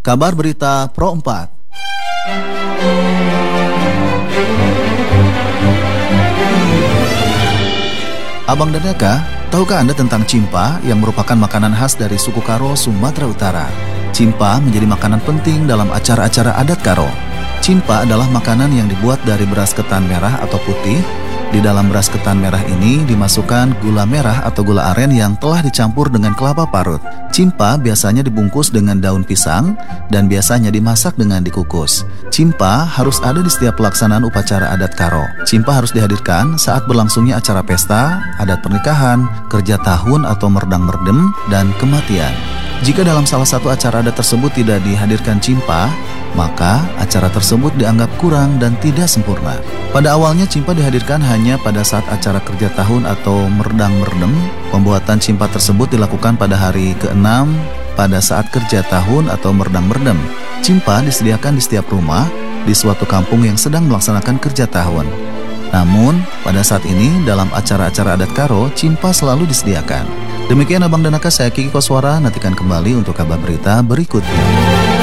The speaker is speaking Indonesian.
Kabar Berita Pro 4. Abang dan Eka, tahukah Anda tentang cimpa yang merupakan makanan khas dari suku Karo, Sumatera Utara? Cimpa menjadi makanan penting dalam acara-acara adat Karo. Cimpa adalah makanan yang dibuat dari beras ketan merah atau putih. Di dalam beras ketan merah ini dimasukkan gula merah atau gula aren yang telah dicampur dengan kelapa parut. Cimpa biasanya dibungkus dengan daun pisang dan biasanya dimasak dengan dikukus. Cimpa harus ada di setiap pelaksanaan upacara adat Karo. Cimpa harus dihadirkan saat berlangsungnya acara pesta, adat pernikahan, kerja tahun atau merdang-merdem, dan kematian. Jika dalam salah satu acara adat tersebut tidak dihadirkan cimpa, maka acara tersebut dianggap kurang dan tidak sempurna. Pada awalnya cimpa dihadirkan hanya pada saat acara kerja tahun atau merdang-merdem. Pembuatan cimpa tersebut dilakukan pada hari ke-6 pada saat kerja tahun atau merdang-merdem. Cimpa disediakan di setiap rumah di suatu kampung yang sedang melaksanakan kerja tahun. Namun, pada saat ini dalam acara-acara adat Karo, cimpa selalu disediakan. Demikian Abang dan Eka, saya Kiki Koswara, nantikan kembali untuk kabar berita berikutnya.